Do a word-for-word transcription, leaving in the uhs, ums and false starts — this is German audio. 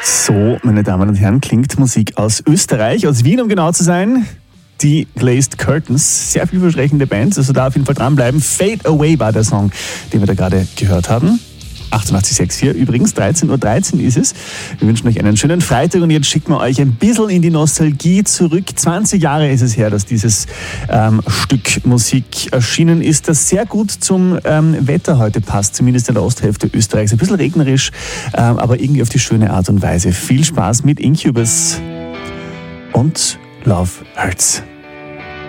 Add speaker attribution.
Speaker 1: So, meine Damen und Herren, klingt Musik aus Österreich, aus Wien, um genau zu sein. Die Glazed Curtains, sehr vielversprechende Bands, also da auf jeden Fall dranbleiben. Fade Away war der Song, den wir da gerade gehört haben. achtundachtzig Komma vier übrigens, dreizehn Uhr dreizehn ist es. Wir wünschen euch einen schönen Freitag und jetzt schicken wir euch ein bisschen in die Nostalgie zurück. zwanzig Jahre ist es her, dass dieses ähm, Stück Musik erschienen ist, das sehr gut zum ähm, Wetter heute passt, zumindest in der Osthälfte Österreichs. Ein bisschen regnerisch, ähm, aber irgendwie auf die schöne Art und Weise. Viel Spaß mit Incubus und Love Hurts.